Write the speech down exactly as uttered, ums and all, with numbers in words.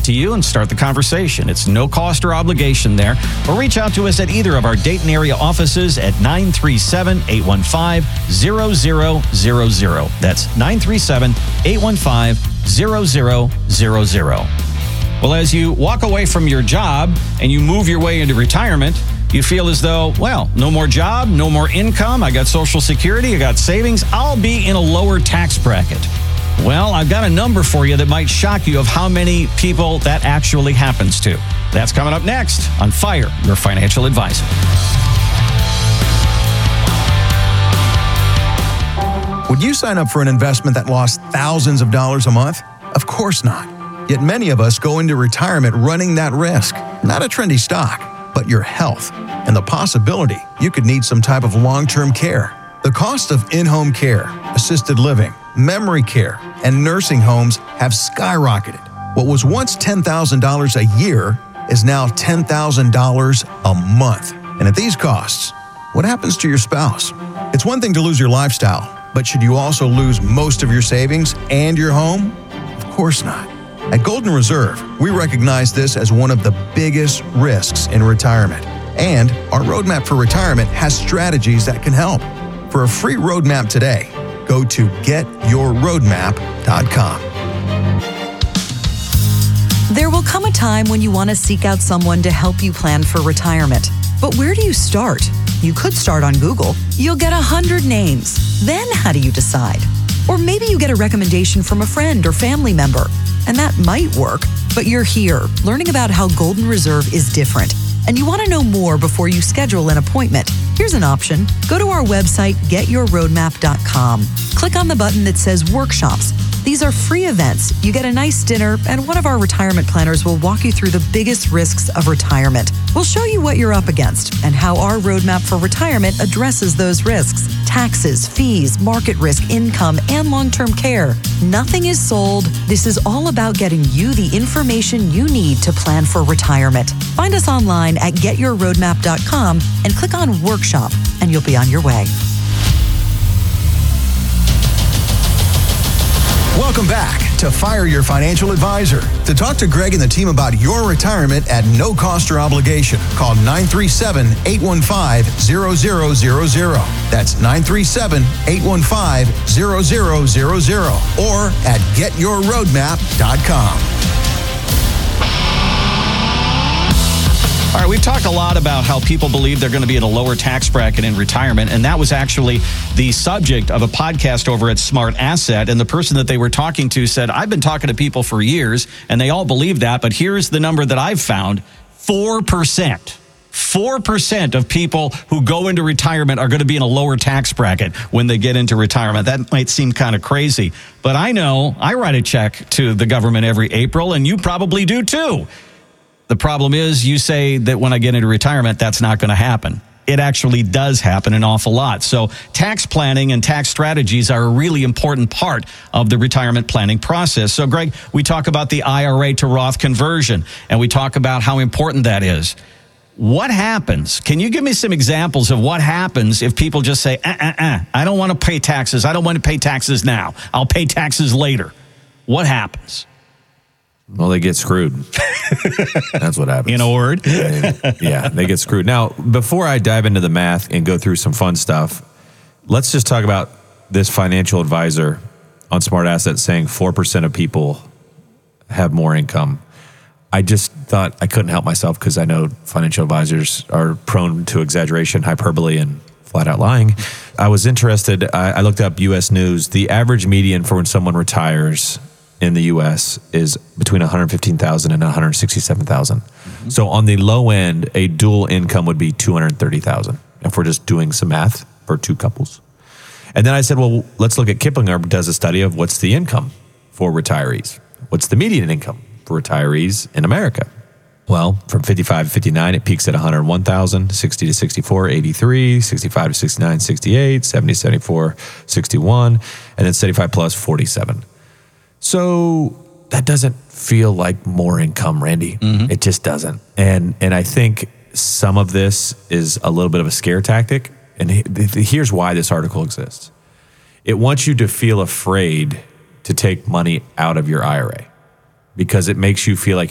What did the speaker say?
out to you and start the conversation. It's no cost or obligation there. Or reach out to us at either of our Dayton area offices at nine three seven, eight one five, zero zero zero zero. That's nine three seven, eight one five, zero zero zero zero. Well, as you walk away from your job and you move your way into retirement, you feel as though, well, no more job, no more income. I got Social Security, I got savings. I'll be in a lower tax bracket. Well, I've got a number for you that might shock you of how many people that actually happens to. That's coming up next on Fire Your Financial Advisor. Would you sign up for an investment that lost thousands of dollars a month? Of course not. Yet many of us go into retirement running that risk. Not a trendy stock, but your health and the possibility you could need some type of long-term care. The cost of in-home care, assisted living, memory care, and nursing homes have skyrocketed. What was once ten thousand dollars a year is now ten thousand dollars a month. And at these costs, what happens to your spouse? It's one thing to lose your lifestyle, but should you also lose most of your savings and your home? Of course not. At Golden Reserve, we recognize this as one of the biggest risks in retirement. And our Roadmap for Retirement has strategies that can help. For a free roadmap today, go to get your roadmap dot com. There will come a time when you want to seek out someone to help you plan for retirement. But where do you start? You could start on Google. You'll get a hundred names. Then how do you decide? Or maybe you get a recommendation from a friend or family member, and that might work, but you're here learning about how Golden Reserve is different, and you want to know more before you schedule an appointment. Here's an option. Go to our website, get your roadmap dot com. Click on the button that says Workshops. These are free events. You get a nice dinner, and one of our retirement planners will walk you through the biggest risks of retirement. We'll show you what you're up against and how our Roadmap for Retirement addresses those risks. Taxes, fees, market risk, income, and long-term care. Nothing is sold. This is all about getting you the information you need to plan for retirement. Find us online at get your roadmap dot com and click on Workshop, and you'll be on your way. Welcome back to Fire Your Financial Advisor. To talk to Greg and the team about your retirement at no cost or obligation, call nine three seven, eight one five, zero zero zero zero. That's nine three seven, eight one five, zero zero zero zero or at get your roadmap dot com. All right, we've talked a lot about how people believe they're going to be in a lower tax bracket in retirement, and that was actually the subject of a podcast over at Smart Asset, and the person that they were talking to said, I've been talking to people for years, and they all believe that, but here's the number that I've found, four percent. four percent of people who go into retirement are going to be in a lower tax bracket when they get into retirement. That might seem kind of crazy, but I know I write a check to the government every April, and you probably do too. The problem is you say that when I get into retirement, that's not going to happen. It actually does happen an awful lot. So tax planning and tax strategies are a really important part of the retirement planning process. So, Greg, we talk about the I R A to Roth conversion, and we talk about how important that is. What happens? Can you give me some examples of what happens if people just say, uh, uh, uh, I don't want to pay taxes. I don't want to pay taxes now. I'll pay taxes later. What happens? Well, they get screwed. That's what happens. In a word? Yeah, they get screwed. Now, before I dive into the math and go through some fun stuff, let's just talk about this financial advisor on Smart Assets saying four percent of people have more income. I just thought I couldn't help myself because I know financial advisors are prone to exaggeration, hyperbole, and flat out lying. I was interested. I, I looked up U S News. The average median for when someone retires in the U S is between one hundred fifteen thousand dollars and one hundred sixty-seven thousand dollars. Mm-hmm. So on the low end, a dual income would be two hundred thirty thousand dollars if we're just doing some math for two couples. And then I said, well, let's look at Kiplinger does a study of what's the income for retirees. What's the median income for retirees in America? Well, from fifty-five to fifty-nine, it peaks at one hundred one thousand, sixty to sixty-four, eighty-three, sixty-five to sixty-nine, sixty-eight, seventy to seventy-four, sixty-one, and then seventy-five plus, forty-seven. So that doesn't feel like more income, Randy. Mm-hmm. It just doesn't. And and I think some of this is a little bit of a scare tactic. And here's why this article exists. It wants you to feel afraid to take money out of your I R A because it makes you feel like